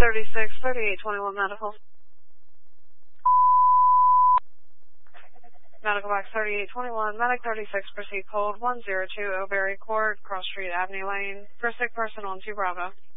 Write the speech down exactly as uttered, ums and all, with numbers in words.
thirty-six, thirty-eight, twenty-one medical. Medical box thirty-eight twenty-one, medic thirty-six, proceed cold, one zero two O'Berry Court, Cross Street, Avenue Lane. For sick person on two Bravo.